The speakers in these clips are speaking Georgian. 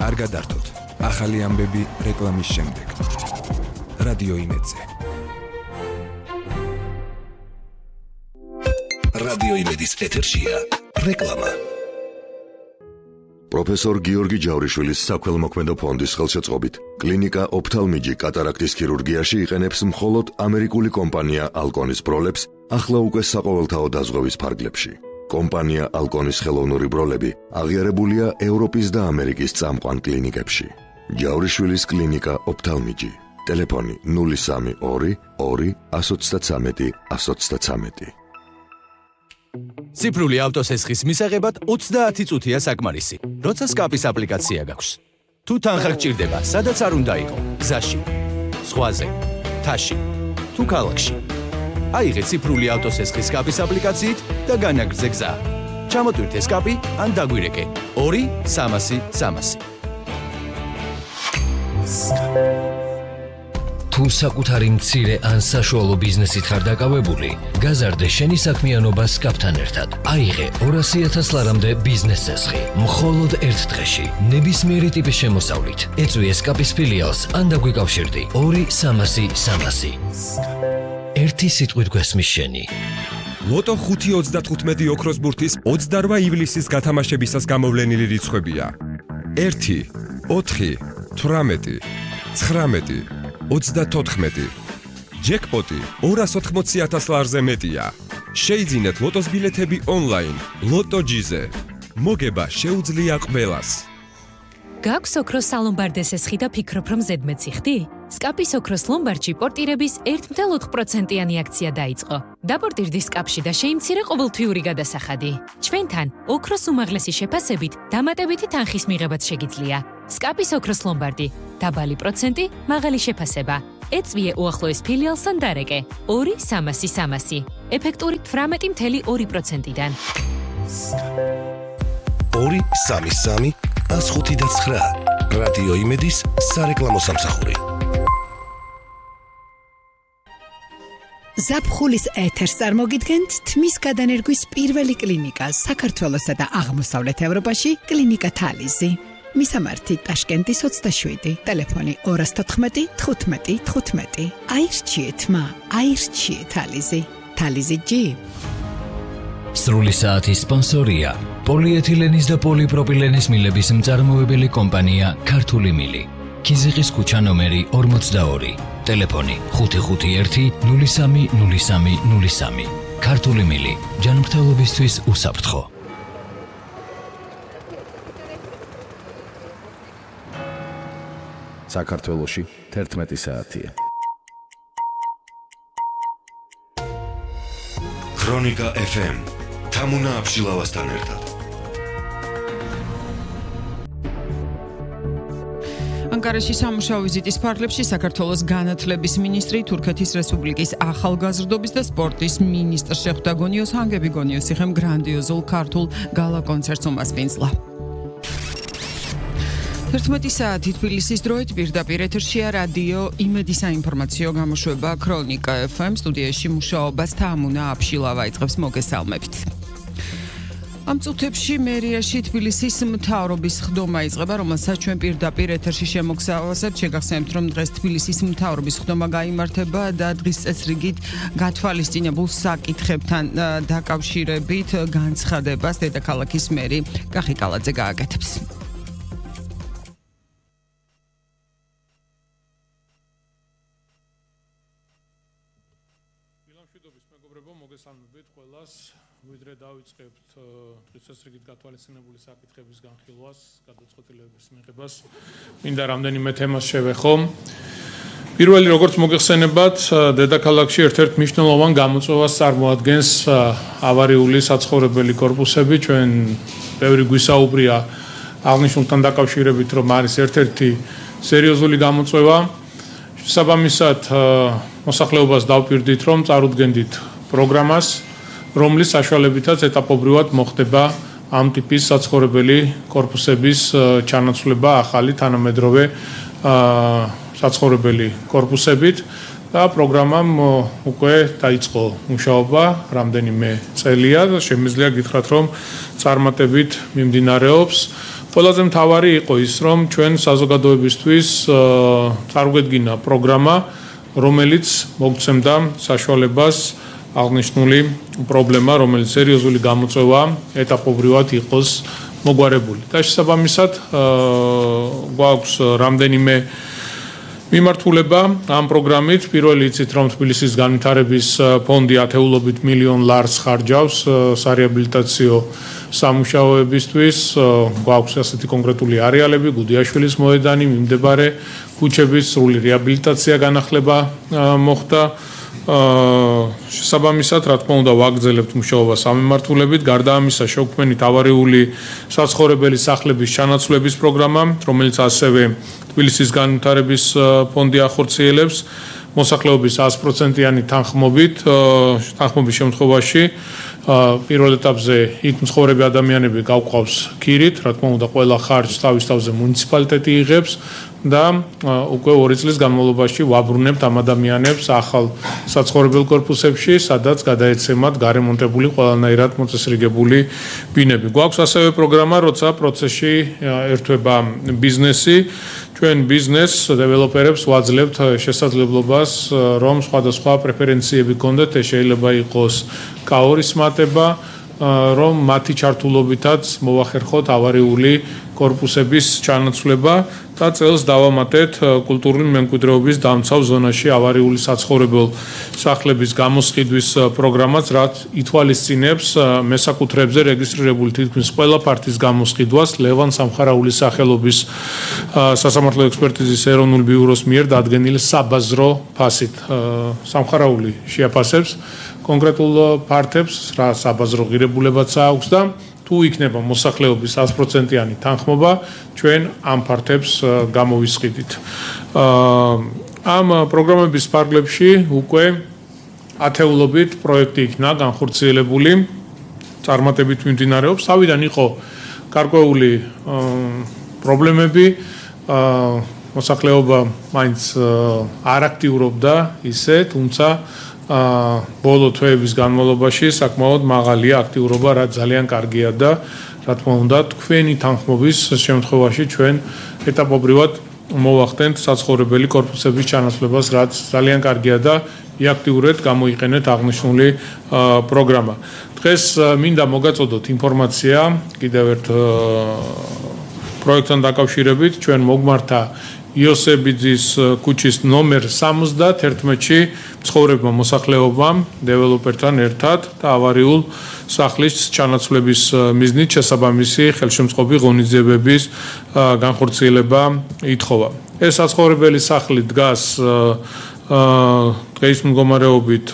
არ გადართოთ. ახალი ამბები რეკლამის შემდეგ. რადიო იმედზე. რადიო იმედის ეთერშია რეკლამა. პროფესორ გიორგი ჯავრიშვილის საქველმოქმედო ფონდის ხელშეწყობით კლინიკა ოფთალმიჯი კატარაქტის ქირურგიაში იყენებს მხოლოდ ამერიკული კომპანია ალკონის ბროლებს ახლა უკვე საყოველთაო დაზღვევის ფარგლებში. კომპანია ალკონის ხელოვნური ბროლები აღიარებულია ევროპის და ამერიკის წამყვან კლინიკებში. ჯავრიშვილის კლინიკა ოფთალმიჯი. ტელეფონი 032 2 133 133. ციფრული ავტოსესხის მისაღებად 30 წუთია საკმარისი, როცა სკაპის აპლიკაცია გაქვს. თუ თანხა გჭირდება, სადაც არ უნდა იყო, გზაში, ზღვაზე, მთაში, თუ ქალაქში. აიღე ციფრული ავტოსესხის სკაპის აპლიკაციით და განაგრძე გზა. ჩამოტვირთე სკაპი ან დაგვირეკე 2-300-300. თუ საკუთარი მცირე ან საშუალო ბიზნესით ხარ დაკავებული, გაზარდე შენი საქმიანობა სკაპთან ერთად. აიღე 200,000 ლარამდე ბიზნეს წესხი, მხოლოდ ერთ დღეში, ნებისმიერი ტიპის შემოსავლით. ეწვიე სკაპის ფილიალს ან დაგვიკავშირდი 2-300-300. ერთი სიტყვით გვესმის შენი. ლოტო 5-35 ოქროს ბურთის 28 ივლისის გათამაშებისას გამოვლენილი რიცხვებია. 1, 4, 18, 19, 34. ჯეკპოტი 280,000 ლარზე მეტია. შეიძინეთ ლოტოს ბილეთები ონლაინ, ლოტოჯიზე. მოგება შეუძლია ყველას. გაქვს ოქროს სალომბარდეს ესხი და ფიქრობ, რომ ზედმეტი ხდი? სკაპის ოქროს ლომბარდში პორტირების 1.4%-იანი აქცია დაიწყო. დაპორტირდი სკაპში და შეიმცირე ყოველთვიური გადასახადი. ჩვენთან ოქროს უმაღლესი შეფასებით დამატებითი თანხის მიღებაც შეგიძლია. სკაპის ოქროს ლომბარდი, დაბალი პროცენტი, მაღალი შეფასება. ეწვიე უახლოეს ფილიალს ან დარეკე 2-300-300. ეფექტური 18.2%-დან. 2-3-3-159. რადიო იმედის სარეკლამო სამსახური. ზაფხულის ეთერს წარმოგიდგენთ თმის გადანერგვის პირველი კლინიკა საქართველოსა და აღმოსავლეთ ევროპაში კლინიკა თალიზი. მისამართი ტაშკენტის 27, ტელეფონი 214 15 15. აირჩიეთ მა, აირჩიეთ თალიზი. თალიზი G. სრული საათის სპონსორია პოლიეთილენის და პოლიპროპილენის მილების მწარმოებელი კომპანია ქართული მილი. ქიზიყის ქუჩა ნომერი 42, ტელეფონი 551 03 03 03. ქართული მილი, ჯანმრთელობისთვის უსაფრთხო. საქართველოში 11 საათია. ქრონიკა FM. თამუნა აფშილავასთან ერთად. ანკარაში სამუშაო ვიზიტის ფარგლებში საქართველოს განათლების მინისტრი, თურქეთის რესპუბლიკის ახალგაზრდობის და სპორტის მინისტრ შეხვდა გონიოს ჰანგები გონიოს იხემ გრანდიოზულ ქართულ გალა კონცერტს უმასპინძლა. 11 საათი თბილისის დროით პირდაპირ ეთერშია რადიო იმედის საინფორმაციო გამოშვება ქრონიკა FM. სტუდიაში მუშაობას თამუნა აფშილავა იწყებს, მოგესალმებით. ამ წუთებში მერიაში თბილისის მთავრობის ხდომა იწყება, რომელსაც ჩვენ პირდაპირ ეთერში შემოგსავსებთ. შეგახსენებთ, რომ დღეს თბილისის მთავრობის ხდომა გაიმართება და დღის წესრიგით გათვალისწინებულ საკითხებთან დაკავშირებით განცხადებას დედაქალაქის მერი კახი კალაძე გააკეთებს. მოგესალმებით ყველას. ვიდრე დავიწყებთ დღის წესრიგით გათვალისწინებული საკითხების განხილვას, გადაწყვეტილებების მიღებას, მინდა რამდენიმე თემას შევეხო. პირველი, როგორც მოგეხსენებათ, დედაქალაქში ერთ-ერთ მნიშვნელოვან გამოწვევას წარმოადგენს ავარიული საცხოვრებელი კორპუსები. ჩვენ ბევრი გვისაუბრია აღნიშნულთან დაკავშირებით, რომ არის ერთ-ერთი სერიოზული გამოწვევა. შესაბამისად, მოსახლეობას დავპირდით, რომ წარუდგენდით პროგრამას, რომლის საშუალებითაც ეტაპობრივად მოხდება ამ ტიპის საცხოვრებელი კორპუსების ჩანაცვლება ახალი თანამედროვე საცხოვრებელი კორპუსებით და პროგრამამ უკვე დაიწყო მუშაობა რამდენიმე წელია და შემიძლია გითხრათ, რომ წარმატებით მიმდინარეობს. ყველაზე მთავარი იყო ის, რომ ჩვენ საზოგადოებისთვის წარუდგინა პროგრამა, რომელიც მოგცემდა საშუალებას აღნიშნული პრობლემა, რომელიც სერიოზული გამოწვევა ეტაპობრივად იყოს მოგვარებული. და შესაბამისად გვაქვს რამდენიმე მიმართულება ამ პროგრამით. პირველი იცით, რომ თბილისის განვითარების ფონდი ათეულობით მილიონ ლარს ხარჯავს სარეაბილიტაციო სამუშაოებისთვის. გვაქვს ასეთი კონკრეტული არეალები, გუდიაშვილის მოედანი, მიმდებარე ქუჩების სრული რეაბილიტაცია განახლება მოხდა. შესაბამისად, რა თქმა უნდა, ვაგრძელებთ მუშაობას ამ მიმართულებით. გარდა ამისა, შევქმნით ავარიული საცხოვრებელი სახლების ჩანაცვლების პროგრამა, რომელიც ასევე თბილისის განვითარების ფონდი ახორციელებს მოსახლეობის 100%-იანი თანხმობის შემთხვევაში. პირველ ეტაპზე იქ მცხოვრები ადამიანები გავყავს ქირით, რა თქმა უნდა, ყველა ხარჯს თავის თავზე მუნიციპალიტეტი იღებს და უკვე 2 წლის განმავლობაში ვაბრუნებთ ამ ადამიანებს ახალ საცხოვრებელ კორპუსებში, სადაც გადაეცემათ გარემონტებული ყველანაირად მოწესრიგებული ბინები. გვაქვს ასევე პროგრამა, როცა პროცესში ერთვება ბიზნესი. ჩვენ ბიზნეს დეველოპერებს ვაძლევთ შესაძლებლობას, რომ სხვადასხვა პრეფერენციები გქონდეთ, ეს შეიძლება იყოს კაორის მატება, რომ მათი ჩართულობითაც მოვახერხოთ ავარიული კორპუსების ჩანაცვლება და წელს დავამატეთ კულტურული მემკვიდრეობის დამცავ ზონაში ავარიული საცხოვრებელ სახლების გამოსყიდვის პროგრამაც, რაც ითვალისწინებს მესაკუთრეებზე რეგისტრირებული თითქმის ყველა ფართის გამოსყიდვას ლევან სამხარაულის სახელობის სასამართლო ექსპერტიზის ეროვნულ ბიუროს მიერ დადგენილი საბაზრო ფასით. სამხარაული შეაფასებს კონკრეტულ ფართებს, რა საბაზრო ღირებულებაც აქვს და თუ იქნება მოსახლეობის 100%-იანი თანხმობა, ჩვენ ამ ფართებს გამოვისყიდით. ამ პროგრამების ფარგლებში უკვე ათეულობით პროექტი იქნა განხორციელებული, წარმატებით მიმდინარეობს. თავიდან იყო გარკვეული პრობლემები, მოსახლეობა მაინც არ აქტიურობდა ისე, თუმცა ბოლო თვეების განმავლობაში საკმაოდ მაღალია აქტიურობა, რაც ძალიან კარგია და რა თქმა უნდა, თქვენი თანხმობის შემთხვევაში ჩვენ ეტაპობრივად მოვახდენთ საცხოვრებელი კორპუსების ჩანაცვლებას, რაც ძალიან კარგია და იაქტიურეთ გამოიყენეთ აღნიშნული პროგრამა. დღეს მინდა მოგაწოდოთ ინფორმაცია კიდევ ერთ პროექტთან დაკავშირებით. ჩვენ მოგმართა იოსებიძის ქუჩის ნომერ 71-ში მცხოვრებმა მოსახლეობამ დეველოპერთან ერთად და ავარიულ სახლის ჩანაცვლების მიზნით შესაბამისი ხელშემწყობი ღონისძიებების განხორციელება ითხოვა. ეს საცხოვრებელი სახლი დგას დღეის მდგომარეობით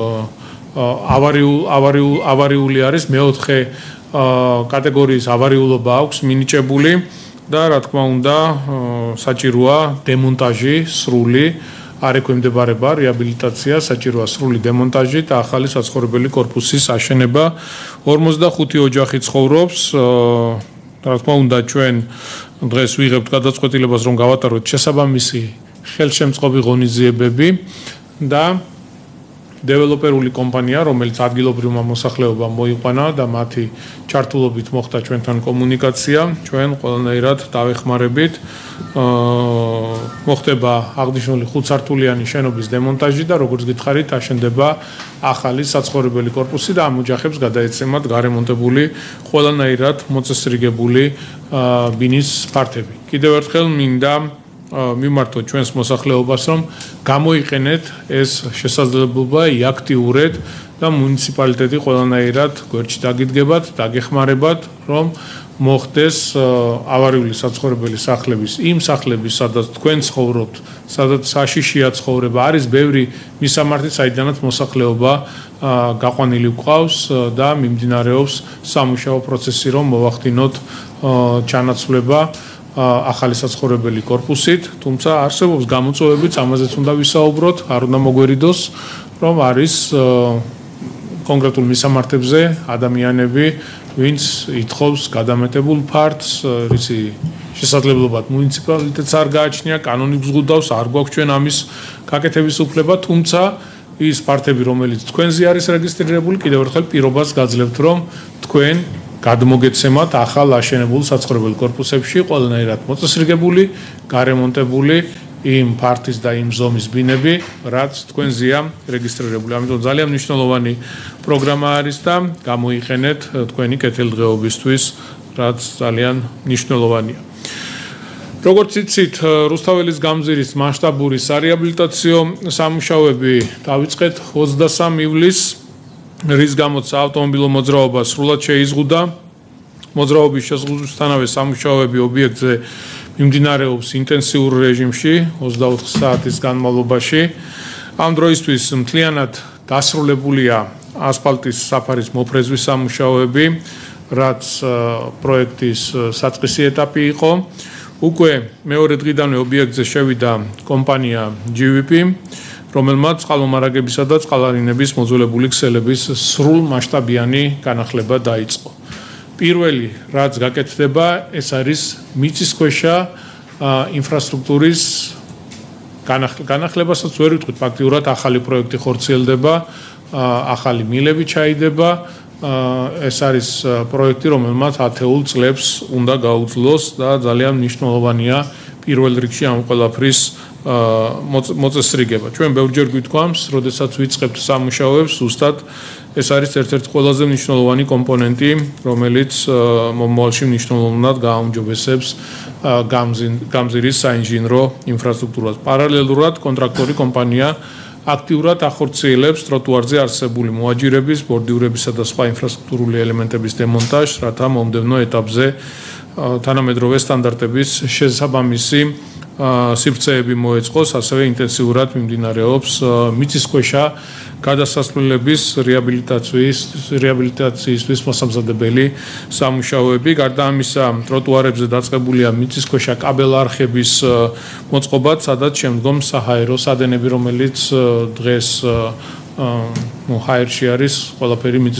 ავარიული არის, მეოთხე კატეგორიის ავარიულობა აქვს მინიჭებული. და რა თქმა უნდა, საჭიროა დემონტაჟი სრული, არ ექვემდებარება რეაბილიტაცია, საჭიროა სრული დემონტაჟი და ახალი საცხოვრებელი კორპუსის აშენება. 45 ოჯახი ცხოვრობს. რა თქმა უნდა, ჩვენ დღეს ვიღებთ გადაწყვეტილებას, რომ გავატაროთ შესაბამისი ხელშემწყობი ღონისძიებები და დეველოპერული კომპანია, რომელიც ადგილობრივმა მოსახლეობამ მოიყვანა და მათი ჩართულობით მოხდა ჩვენთან კომუნიკაცია, ჩვენ ყველანაირად დავეხმარებით. მოხდება აღნიშნული 5-სართულიანი შენობის დემონტაჟი და როგორც გითხარით, აშენდება ახალი საცხოვრებელი კორპუსი და ამ ოჯახებს გადაეცემათ გარემონტებული ყველანაირად მოწესრიგებული ბინის ფართები. კიდევ ერთხელ მინდა მიმართოთ ჩვენს მოსახლეობას, რომ გამოიყენეთ ეს შესაძლებლობა, იაქტიურეთ და მუნიციპალიტეტი ყველანაირად გვერდში დაგიდგებათ, დაგეხმარებათ, რომ მოხდეს ავარიული საცხოვრებელი სახლების, იმ სახლების, სადაც თქვენ ცხოვრობთ, სადაც საშიშია ცხოვრება, არის ბევრი მისამართი, საიდანაც მოსახლეობა გაყვანილი გვყავს და მიმდინარეობს სამუშაო პროცესი, რომ მოვახდინოთ ჩანაცვლება ახალი საცხოვრებელი კორპუსით, თუმცა არსებობს გამოწვევებიც, ამაზეც უნდა ვისაუბროთ, არ უნდა მოგვერიდოს, რომ არის კონკრეტულ მისამართებზე ადამიანები, ვინც ითხოვს გადამეტებულ ფართს, რისი შესაძლებლობად მუნიციპალიტეტს არ გააჩნია, კანონი გზღუდავს, არ გვაქვს ჩვენ ამის გაკეთების უფლება, თუმცა ის ფართები, რომელიც თქვენზე არის რეგისტრირებული, კიდევ ერთხელ პირობას გაძლევთ, რომ თქვენ გადმოგეცემათ ახალ აშენებულ საცხოვრებელ კორპუსებში ყველანაირად მოწესრიგებული, გარემონტებული იმ ფართის და იმ ზომის ბინები, რაც თქვენზეა რეგისტრირებული. ამიტომ ძალიან მნიშვნელოვანი პროგრამა არის და გამოიყენეთ თქვენი კეთილდღეობისთვის, რაც ძალიან მნიშვნელოვანია. როგორც იცით, რუსთაველის გამზირის მასშტაბური სარეაბილიტაციო სამუშაოები დაიწყეთ 23 ივლისს, რის გამოც ავტომობილო მოძრაობა სრულად შეიზღუდა. მოძრაობის შეზღუდვისთანავე სამუშაოები ობიექტზე მიმდინარეობს ინტენსიურ რეჟიმში 24 საათის განმავლობაში. ამ დროისთვის მთლიანად დასრულებულია ასფალტის საფარის მოფრეზვის სამუშაოები, რაც პროექტის საწყისი ეტაპი იყო. უკვე მეორე დღიდანვე ობიექტზე შევიდა კომპანია GVP, რომელმაც წყალმომარაგებისა და წყალარინების მოძველებული ქსელების სრულ მასშტაბიანი განახლება დაიწყო. პირველი, რაც გაკეთდება, ეს არის მიწისქვეშა ინფრასტრუქტურის განახლებასაც ვერ ვიტყვით, ფაქტიურად ახალი პროექტი ხორციელდება, ახალი მილები ჩაიდება. ეს არის პროექტი, რომელმაც 10 წლებს უნდა გაუძლოს და ძალიან მნიშვნელოვანია პირველ რიგში ამ ყველაფრის მოწესრიგება. ჩვენ ბევრჯერ გვითქვამს, როდესაც ვიწყებთ სამუშაოებს, ზუსტად ეს არის ერთ-ერთი ყველაზე მნიშვნელოვანი კომპონენტი, რომელიც მომავალში მნიშვნელოვნად გააუმჯობესებს გამზირის საინჟინრო ინფრასტრუქტურას. პარალელურად კონტრაქტორი კომპანია აქტიურად ახორციელებს ტროტუარზე არსებული მოაჯირების, ბორდიურებისა და სხვა ინფრასტრუქტურული ელემენტების დემონტაჟს, რათა მომდევნო ეტაპზე თანამედროვე სტანდარტების შესაბამისი სივრცეები მოეწყოს, ასევე ინტენსიურად მიმდინარეობს მიწისქვეშა გადასასვლელების რეაბილიტაციისთვის მოსამზადებელი სამუშაოები. გარდა ამისა, ტროტუარებზე დაწყებულია მიწისქვეშა კაბელარხების მოწყობაც, სადაც შემდგომ საჰაერო სადენები, რომელიც დღეს ჰაერში არის, ყველაფერი